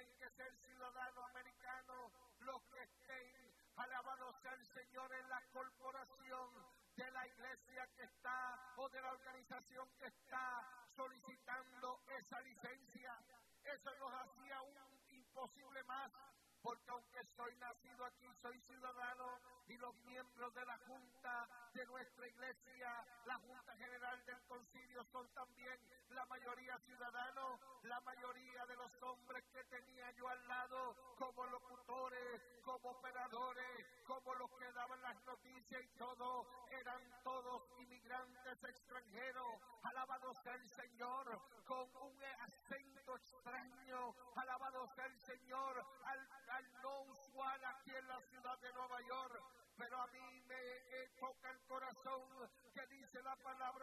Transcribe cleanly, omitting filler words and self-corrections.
tienen que ser ciudadanos americanos los que estén, alabado sea el Señor, en la corporación de la iglesia que está o de la organización que está solicitando esa licencia. Eso nos hacía un imposible más, porque aunque soy nacido aquí, soy ciudadano, y los miembros de la Junta de nuestra iglesia, la Junta General del Concilio, son también la mayoría ciudadanos. La mayoría de los hombres que tenía yo al lado, como locutores, como operadores, como los que daban las noticias y todo, eran todos inmigrantes extranjeros. Alabado sea el Señor, con un acento extraño. Alabado sea el Señor, al no usual aquí en la ciudad de Nueva York. Pero a mí me toca el corazón que dice la palabra